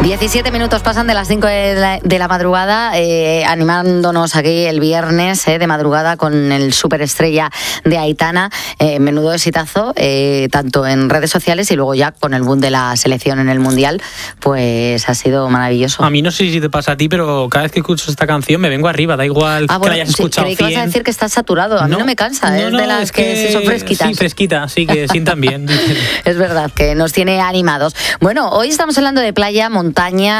17 minutos pasan de las 5 de la madrugada, animándonos aquí el viernes de madrugada con el superestrella de Aitana. Menudo exitazo, tanto en redes sociales y luego ya con el boom de la selección en el Mundial, pues ha sido maravilloso. A mí no sé si te pasa a ti, pero cada vez que escucho esta canción me vengo arriba, da igual que la hayas escuchado 100. Creí que vas a decir que estás saturado, a mí no me cansa, es de las que son fresquitas. Sí, fresquita, sí, que sientan bien. Es verdad, que nos tiene animados. Bueno, hoy estamos hablando de playa, montaña.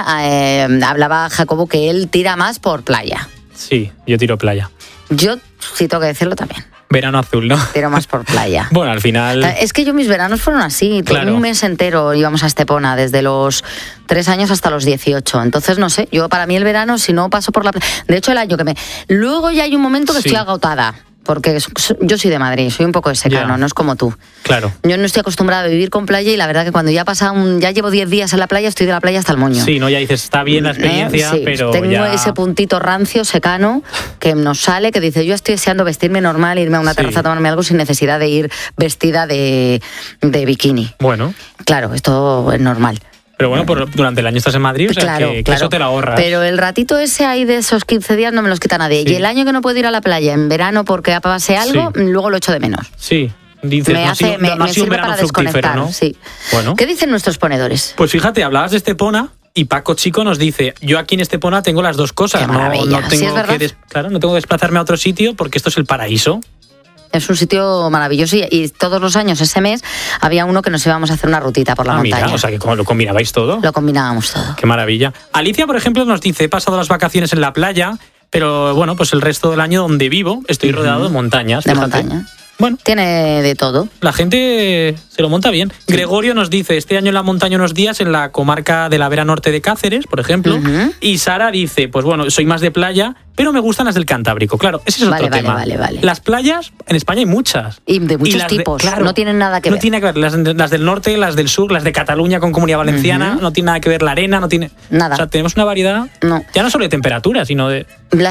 Hablaba Jacobo que él tira más por playa. Sí, yo tiro playa. Yo sí tengo que decirlo también. Verano azul, ¿no? Tiro más por playa. Bueno, al final... Es que yo mis veranos fueron así. Claro. Un mes entero íbamos a Estepona, desde los 3 años hasta los 18. Entonces, no sé, yo para mí el verano, si no paso por la playa... De hecho, el año que me... Luego ya hay un momento que estoy agotada. Porque yo soy de Madrid, soy un poco de secano, no es como tú. Claro. Yo no estoy acostumbrada a vivir con playa y la verdad que cuando ya llevo 10 días en la playa, estoy de la playa hasta el moño. Sí, no, ya dices, está bien la experiencia, sí, pero tengo ya... ese puntito rancio, secano, que nos sale, que dice, yo estoy deseando vestirme normal, irme a una terraza a tomarme algo sin necesidad de ir vestida de bikini. Bueno. Claro, esto es normal. Pero bueno, durante el año estás en Madrid, o sea, claro, que eso te lo ahorras. Pero el ratito ese ahí de esos 15 días no me los quita nadie. Sí. Y el año que no puedo ir a la playa en verano porque pase algo, luego lo echo de menos. Sí. Dices, me sirve para desconectar, ¿no? Sí. Bueno. ¿Qué dicen nuestros ponedores? Pues fíjate, hablabas de Estepona y Paco Chico nos dice, yo aquí en Estepona tengo las dos cosas. Qué maravilla. No tengo no tengo que desplazarme a otro sitio porque esto es el paraíso. Es un sitio maravilloso y todos los años, ese mes, había uno que nos íbamos a hacer una rutita por la montaña. Mira, o sea, que ¿lo combinabais todo? Lo combinábamos todo. Qué maravilla. Alicia, por ejemplo, nos dice, he pasado las vacaciones en la playa, pero bueno, pues el resto del año donde vivo estoy rodeado de montañas. De montaña. Bueno, tiene de todo. La gente se lo monta bien. Sí. Gregorio nos dice, este año en la montaña unos días en la comarca de la Vera Norte de Cáceres, por ejemplo. Y Sara dice, pues bueno, soy más de playa, pero me gustan las del Cantábrico. Claro, ese es otro tema. Vale. Las playas, en España hay muchas. Y de muchos tipos. Claro, no tienen nada que ver. No tiene que ver. Las del norte, las del sur, las de Cataluña con Comunidad Valenciana, no tiene nada que ver. La arena no tiene... Nada. O sea, tenemos una variedad, ya no solo de temperatura, sino de...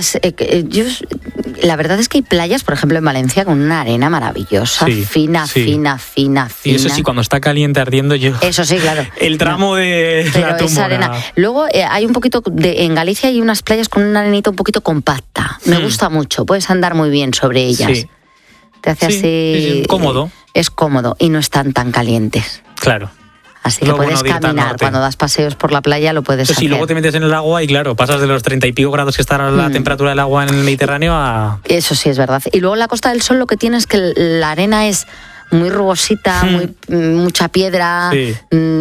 La verdad es que hay playas, por ejemplo, en Valencia, con una arena maravillosa, fina. Y eso sí, cuando está caliente ardiendo yo... Eso sí, claro. El tramo de la tumba. Esa arena. Luego hay un poquito... en Galicia hay unas playas con una arenita un poquito compacta. Me gusta mucho. Puedes andar muy bien sobre ellas. Sí. Te hace así... cómodo. Es cómodo y no están tan calientes. Claro. Así que puedes caminar. Cuando das paseos por la playa lo puedes hacer. Sí, luego te metes en el agua y claro, pasas de los 30 y pico grados que está la temperatura del agua en el Mediterráneo a... Eso sí es verdad. Y luego en la Costa del Sol lo que tienes es que la arena es muy rugosita, mucha piedra... Sí.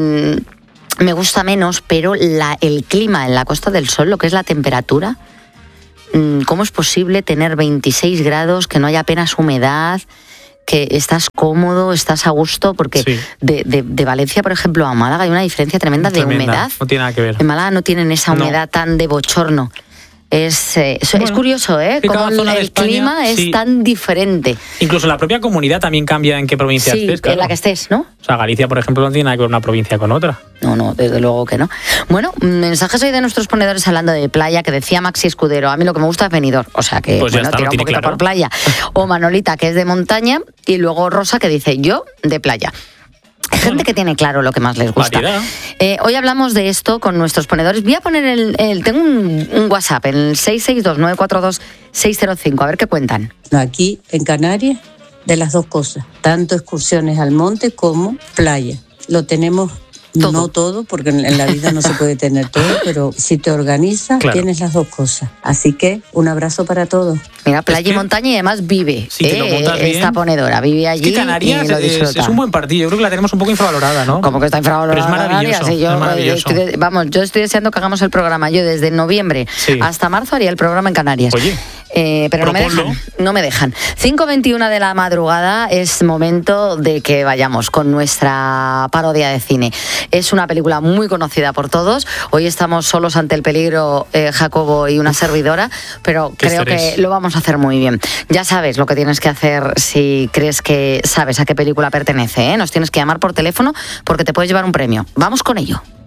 Me gusta menos, pero el clima en la Costa del Sol, lo que es la temperatura, ¿cómo es posible tener 26 grados, que no haya apenas humedad, que estás cómodo, estás a gusto? Porque de Valencia, por ejemplo, a Málaga hay una diferencia tremenda de humedad. No tiene nada que ver. En Málaga no tienen esa humedad tan de bochorno. Es curioso, cómo el clima es tan diferente. Incluso la propia comunidad también cambia en qué provincia estés. Claro. En la que estés, ¿no? O sea, Galicia, por ejemplo, no tiene nada que ver una provincia con otra. No, desde luego que no. Bueno, mensajes hoy de nuestros ponedores hablando de playa, que decía Maxi Escudero, a mí lo que me gusta es Benidorm, o sea que pues tira un poquito por playa. O Manolita, que es de montaña, y luego Rosa, que dice, yo de playa. Gente que tiene claro lo que más les gusta. Hoy hablamos de esto con nuestros ponedores. Voy a poner tengo un WhatsApp, el 662-942-605, a ver qué cuentan. Aquí en Canarias, de las dos cosas, tanto excursiones al monte como playa. Lo tenemos todo. No todo, porque en la vida no se puede tener todo, pero si te organizas, tienes las dos cosas. Así que un abrazo para todos. Mira, playa y montaña, y además vive. Si te lo montas bien. Esta ponedora vive allí. Es que Canarias es un buen partido. Yo creo que la tenemos un poco infravalorada, ¿no? Como que está infravalorada. Pero es maravilloso. Sí, yo estoy deseando que hagamos el programa. Yo desde noviembre hasta marzo haría el programa en Canarias. Oye. Pero no me dejan. 5:21 de la madrugada, es momento de que vayamos con nuestra parodia de cine. Es una película muy conocida por todos. Hoy estamos solos ante el peligro, Jacobo y una servidora, pero creo que lo vamos a hacer muy bien. Ya sabes lo que tienes que hacer si crees que sabes a qué película pertenece, ¿eh? Nos tienes que llamar por teléfono porque te puedes llevar un premio. Vamos con ello.